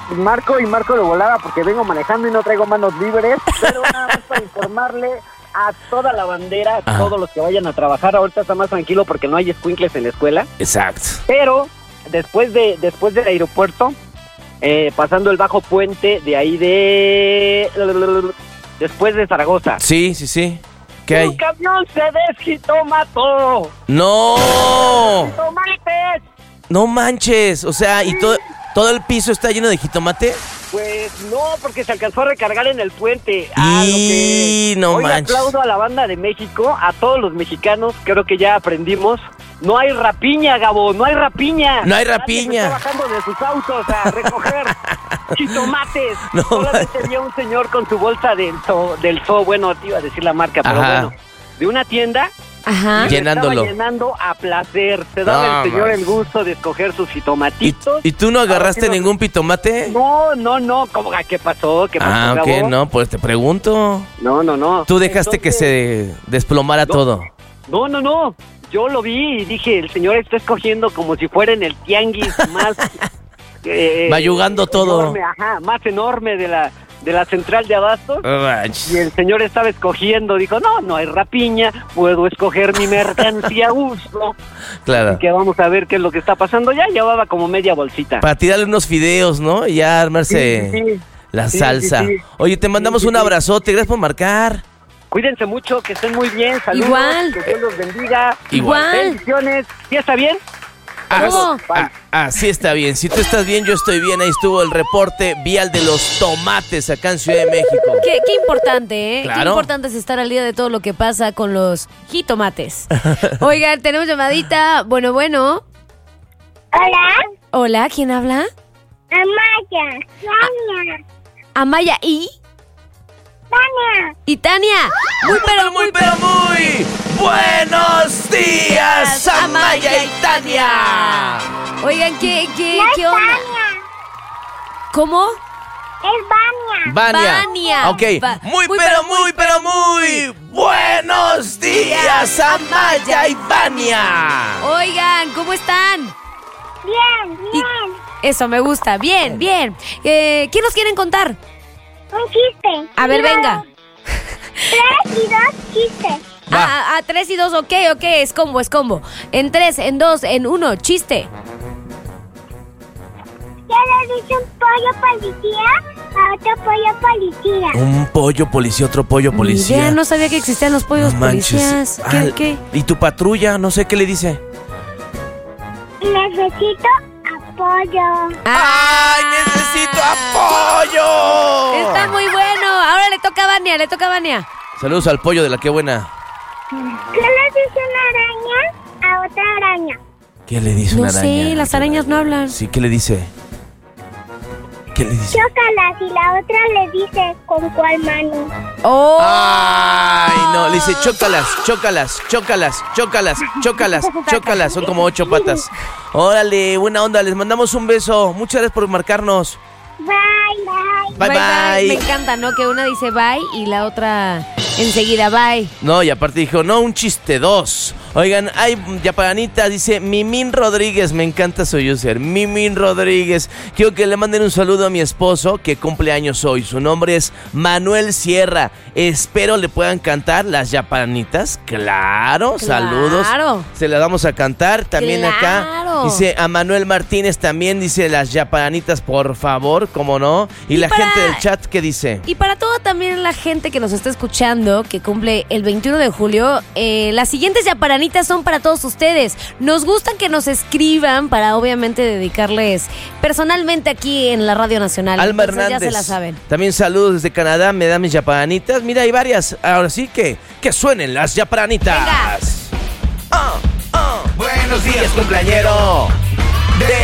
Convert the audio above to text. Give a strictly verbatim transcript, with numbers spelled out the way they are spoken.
marco y marco de volada porque vengo manejando y no traigo manos libres, pero nada más para informarle a toda la bandera, a todos los que vayan a trabajar. Ahorita está más tranquilo porque no hay escuincles en la escuela. Exacto. Pero después de después del aeropuerto, eh, pasando el bajo puente de ahí de... después de Zaragoza. Sí, sí, sí. ¿Qué hay? ¡Un camión se desjitomató! ¡No! ¡Jitomates! No manches, o sea, ¿y todo, todo el piso está lleno de jitomate? Pues no, porque se alcanzó a recargar en el puente. Ah, y lo que... no Hoy manches. aplaudo a la banda de México, a todos los mexicanos, creo que ya aprendimos. No hay rapiña, Gabo, no hay rapiña. No hay rapiña. Nadie se está bajando de sus autos a recoger jitomates. No, solamente había un señor con su bolsa del zoo, del zoo, bueno, te iba a decir la marca, pero Ajá. bueno, de una tienda. Ajá. Y Llenándolo. estaba llenando a placer. Se daba No, el señor man. el gusto de escoger sus ¿Y, jitomatitos. ¿Y tú no agarraste Ahora sí no- ningún pitomate? No, no, no. ¿Cómo? ¿Qué pasó? ¿Qué pasó, Ah, ok, Gabo? no, pues te pregunto. No, no, no. Tú dejaste Entonces, que se desplomara no. todo. No, no, no. Yo lo vi y dije, el señor está escogiendo como si fuera en el tianguis más... eh, Mayugando todo. enorme, ajá, más enorme de la, de la central de abastos. No manches. Y el señor estaba escogiendo, dijo, no, no hay rapiña, puedo escoger mi mercancía a gusto. Claro. Así que vamos a ver qué es lo que está pasando. Ya llevaba como media bolsita. Para tirarle unos fideos, ¿no? Y ya armarse Sí, sí, sí. la Sí, salsa. sí, sí. Oye, te mandamos Sí, sí, un sí. abrazote, gracias por marcar. Cuídense mucho, que estén muy bien, saludos, Igual. que Dios los bendiga. Igual. Bendiciones. ¿Sí está bien? ¿Cómo? Ah, así está bien. Si tú estás bien, yo estoy bien. Ahí estuvo el reporte vial de los tomates acá en Ciudad de México. Qué, qué importante, ¿eh? Claro. Qué importante es estar al día de todo lo que pasa con los jitomates. Oigan, tenemos llamadita. Bueno, bueno. Hola, Hola, ¿quién habla? Amaya, Tania, Amaya y... Tania. Y Tania. Muy, pero muy, pero muy buenos días, Amaya y Tania. Oigan, ¿qué, qué, No es qué onda? Tania, ¿Cómo? es Vania. Vania. Vania. Ok. Va- Muy, muy, pero pero muy, pero muy buenos días, Amaya y Vania. Oigan, ¿cómo están? Bien, Y- bien. Eso me gusta. Bien, bien. Eh, ¿Qué nos quieren contar? Un chiste. A ver, Dos, venga. Tres y dos chistes. Va. A, a, tres y dos, ok, ok, es combo, es combo. En tres, en dos, en uno, chiste. ¿Qué le dice un pollo policía a otro pollo policía? Un pollo policía, otro pollo Ni policía. idea, no sabía que existían los pollos No manches. policías. ¿Qué, Ah, qué? ¿Y tu patrulla? No sé qué le dice. Necesito apoyo. ¡Ay, necesito apoyo! Está muy bueno. Ahora le toca a Vania, le toca a Vania. Saludos al pollo de la que buena. ¿Qué le dice una araña a otra araña? ¿Qué le dice No una araña? sé, las arañas no hablan. Sí, ¿qué le dice? ¿Qué le dice? Chócalas y la otra le dice con cuál mano. ¡Oh! Ay, no, le dice chócalas, chócalas, chócalas, chócalas, chócalas, chócalas. Son como ocho patas. Órale, buena onda, les mandamos un beso. Muchas gracias por marcarnos. Bye, bye. Bye, bye. Me encanta, ¿no? Que una dice bye y la otra enseguida bye. No, y aparte dijo, no, un chiste, dos. Oigan, hay Yaparanita, dice Mimín Rodríguez, me encanta su user, Mimín Rodríguez. Quiero que le manden un saludo a mi esposo que cumple años hoy. Su nombre es Manuel Sierra. Espero le puedan cantar las Yaparanitas. Claro, saludos. Claro. Se las vamos a cantar también acá. Claro. Dice a Manuel Martínez también, dice las Yaparanitas, por favor, cómo no. Y, Y la para- gente del chat, ¿qué dice? Y para toda también la gente que nos está escuchando, que cumple el veintiuno de julio, eh, las siguientes yaparanitas son para todos ustedes. Nos gustan que nos escriban para obviamente dedicarles personalmente aquí en la Radio Nacional. Alma Entonces, Hernández. Ya se la saben. También saludos desde Canadá, me da mis yaparanitas. Mira, hay varias. Ahora sí que, que suenen las yaparanitas. Venga. Ah, ah. Buenos días, cumpleañero. De